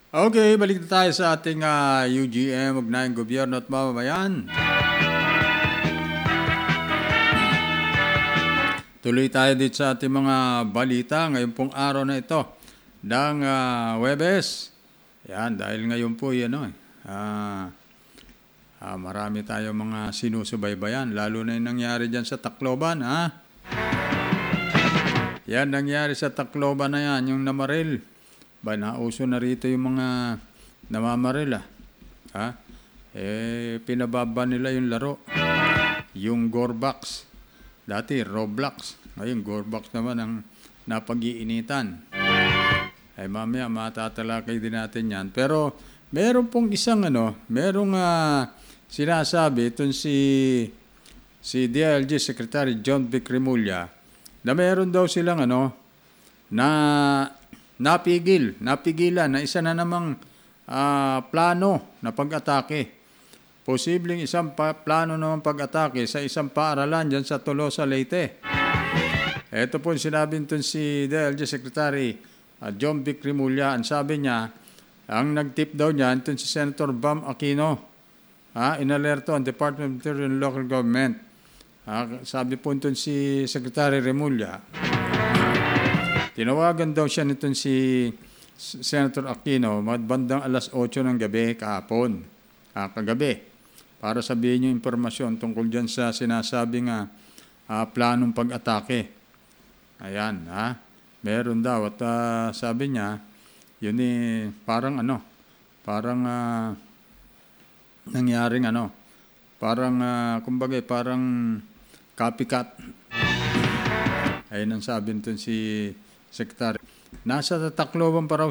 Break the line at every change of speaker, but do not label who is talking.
Okay, balik na tayo sa ating UGM, Ugnayang Gobyerno at Mamamayan. Tuloy tayo dito sa ating mga balita ngayon pong araw na ito ng Huwebes. Yan, dahil ngayon po marami tayong mga sinusubaybayan, lalo na yung nangyari dyan sa Tacloban. Yan, nangyari sa Tacloban na yan, yung namaril. Nauso na rito yung mga namamaril. Pinababa nila yung laro. Yung Gorbox. Dati Roblox. Ngayon Gorbox naman ang napag-iinitan. Mamaya matatalakay din natin yan. Pero meron pong isang merong sinasabi itong si DILG Secretary John Vic Remulla na meron daw silang napigilan na isa na namang plano na pag-atake. Posibleng isang plano naman pag-atake sa isang paaralan dyan sa Tolosa, Leyte. Ito po sinabi nito si DILG Secretary John Vic Remulla. Ang sabi niya, ang nag-tip daw niya ito si Senator Bam Aquino. Inalerto ang Department of Interior and Local Government. Sabi po ito si Secretary Remulla. Tinawagan daw siya nitong si Senator Aquino bandang alas 8 ng gabi kagabi, para sabihin yung impormasyon tungkol dyan sa sinasabing planong pag-atake. Ayan, meron daw. At sabi niya, yun parang nangyaring kumbaga parang copycat. Ayun ang sabi nito si Secretary. Nasa Tacloban pa raw